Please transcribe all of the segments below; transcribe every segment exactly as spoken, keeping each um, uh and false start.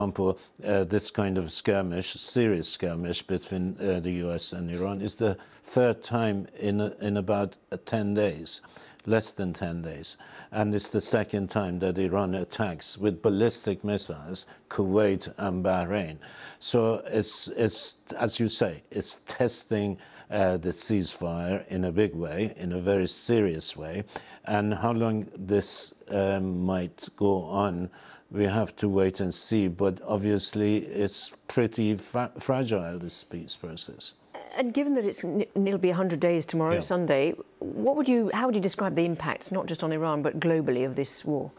example, uh, this kind of skirmish, serious skirmish between uh, the U S and Iran is the third time in, a, in about uh, ten days, less than ten days. And it's the second time that Iran attacks with ballistic missiles Kuwait and Bahrain. So it's, it's as you say, it's testing uh, the ceasefire in a big way, in a very serious way. And how long this um, might go on, we have to wait and see, but obviously it's pretty fra fragile, this peace process. And given that it's, it'll be one hundred days tomorrow, yeah. Sunday, what would you, how would you describe the impact, not just on Iran, but globally, of this war?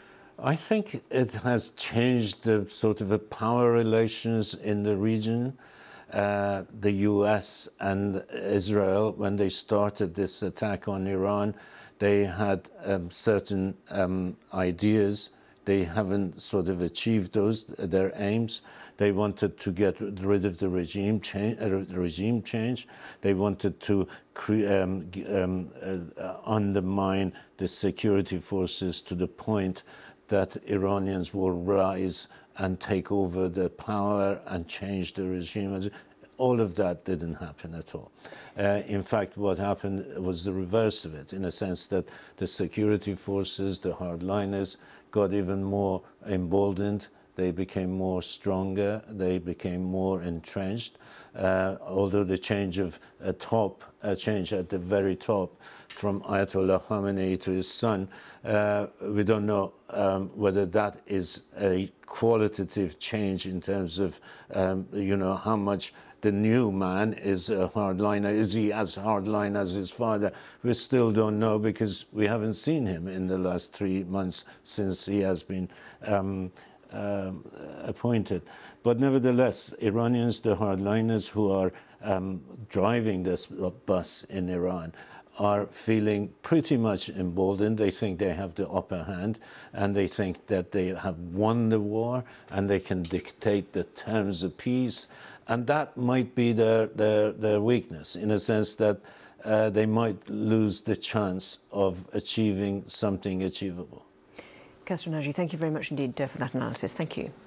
I think it has changed the sort of the power relations in the region. Uh, the U S and Israel, when they started this attack on Iran, they had um, certain um, ideas. They haven't sort of achieved those, their aims. They wanted to get rid of the regime change. Uh, regime change. They wanted to um, um, uh, undermine the security forces to the point that Iranians will rise and take over the power and change the regime. All of that didn't happen at all. Uh, in fact, what happened was the reverse of it, in a sense that the security forces, the hardliners, got even more emboldened. They became more stronger. They became more entrenched. Uh, although the change of a top, a change at the very top, from Ayatollah Khamenei to his son, uh, we don't know um, whether that is a qualitative change in terms of, um, you know, how much the new man is a hardliner. Is he as hardline as his father? We still don't know, because we haven't seen him in the last three months since he has been um, um, appointed. But nevertheless, Iranians, the hardliners who are um, driving this bus in Iran, are feeling pretty much emboldened. They think they have the upper hand, and they think that they have won the war and they can dictate the terms of peace. And that might be their, their, their weakness, in a sense that uh, they might lose the chance of achieving something achievable. Kawsar Naji, thank you very much indeed uh, for that analysis. Thank you.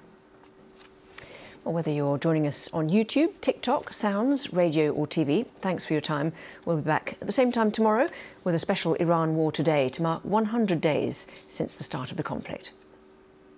Or whether you're joining us on YouTube, TikTok, Sounds, radio or T V, thanks for your time. We'll be back at the same time tomorrow with a special Iran War Today to mark one hundred days since the start of the conflict.